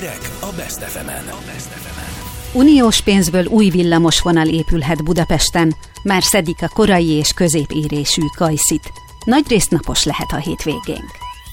Hírek a Best FM-en. Uniós pénzből új villamosvonal épülhet Budapesten, már szedik a korai és középérésű kajszit. Nagyrészt napos lehet a hétvégénk.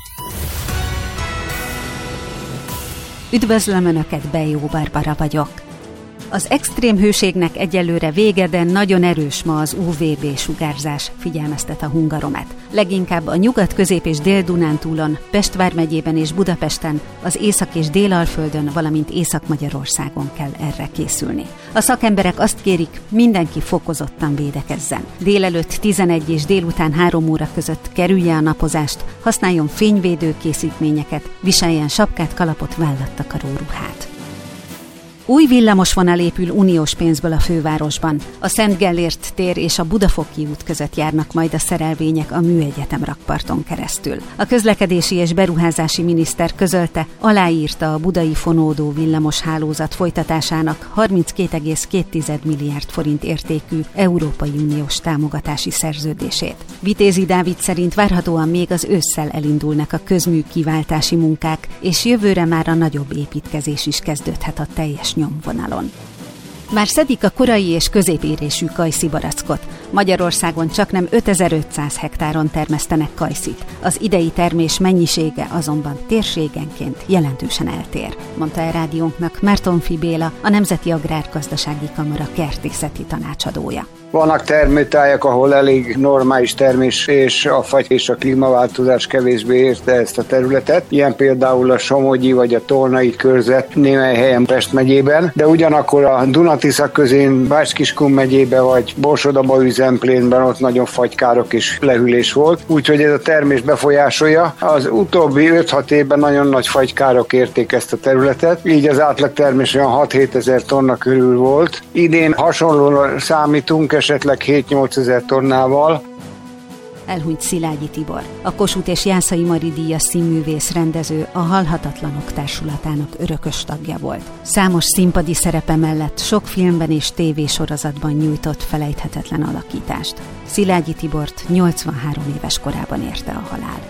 Üdvözlöm Önöket, Bejó Barbara vagyok. Az extrém hőségnek egyelőre vége, de nagyon erős ma az UVB-sugárzás, figyelmeztet a Hungaromet. Leginkább a Nyugat-, Közép- és Dél-Dunántúlon, Pest vármegyében és Budapesten, az Észak- és Dél-Alföldön, valamint Észak-Magyarországon kell erre készülni. A szakemberek azt kérik, mindenki fokozottan védekezzen. Délelőtt 11 és délután 3 óra között kerülje a napozást, használjon fényvédő készítményeket, viseljen sapkát, kalapot, vállattakaró ruhát. Új villamosvonal épül uniós pénzből a fővárosban. A Szent Gellért tér és a Budafoki út között járnak majd a szerelvények a Műegyetem rakparton keresztül. A közlekedési és beruházási miniszter közölte, aláírta a budai fonódó villamos hálózat folytatásának 32,2 milliárd forint értékű Európai Uniós támogatási szerződését. Vitézi Dávid szerint várhatóan még az ősszel elindulnak a közmű kiváltási munkák, és jövőre már a nagyobb építkezés is kezdődhet a teljes nyomvonalon. Már szedik a korai és középérésű kajszi barackot. Magyarországon csaknem 5500 hektáron termesztenek kajszit. Az idei termés mennyisége azonban térségenként jelentősen eltér, mondta a rádiónknak Mártonfi Béla, a Nemzeti Agrárgazdasági Kamara kertészeti tanácsadója. Vannak termőtájak, ahol elég normális termés, és a fagy és a klímaváltozás kevésbé érte ezt a területet. Ilyen például a Somogyi vagy a Tolnai körzet némely helyen Pest megyében, de ugyanakkor a Duna-Tisza közén Bács-Kiskun megyében vagy Borsod-Abaúj-Zemplénben ott nagyon fagykárok és lehűlés volt, úgyhogy ez a termés befolyásolja. Az utóbbi 5-6 évben nagyon nagy fagykárok érték ezt a területet, így az átlag termés olyan 6-7 ezer tonna körül volt. Idén hasonlóan számítunk, esetleg 7-8 ezer tonnával. Elhunyt Szilágyi Tibor, a Kossuth és Jászai Mari díjas színművész rendező, a Halhatatlanok Társulatának örökös tagja volt. Számos színpadi szerepe mellett sok filmben és tévésorozatban nyújtott felejthetetlen alakítást. Szilágyi Tibort 83 éves korában érte a halál.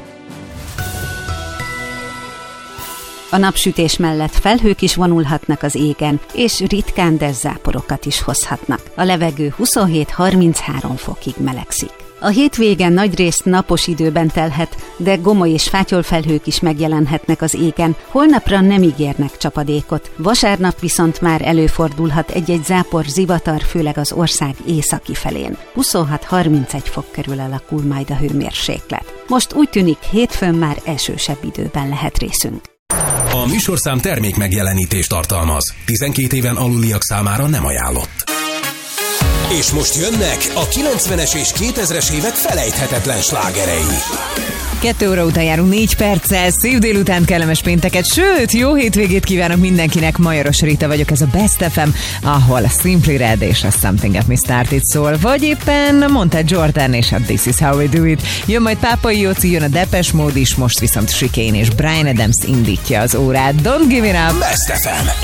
A napsütés mellett felhők is vonulhatnak az égen, és ritkán, de záporokat is hozhatnak. A levegő 27-33 fokig melegszik. A hétvégen nagyrészt napos időben telhet, de gomoly és fátyolfelhők is megjelenhetnek az égen. Holnapra nem ígérnek csapadékot. Vasárnap viszont már előfordulhat egy-egy zápor, zivatar, főleg az ország északi felén. 26-31 fok körül alakul majd a hőmérséklet. Most úgy tűnik, hétfőn már esősebb időben lehet részünk. A műsorszám termék megjelenítést tartalmaz. 12 éven aluliak számára nem ajánlott. És most jönnek a 90-es és 2000-es évek felejthetetlen slágerei. 2 óra után járunk 4 perccel, szép délután, kellemes pénteket, sőt, jó hétvégét kívánok mindenkinek. Majoros Rita vagyok, ez a Best FM, ahol a Simply Red és a Something Got Me Started szól, vagy éppen mondta Jordan és a This Is How We Do It. Jön majd Pápai Jóci, jön a Depeche Mode is, most viszont Chicane és Bryan Adams indítja az órát. Don't give it up! Best FM.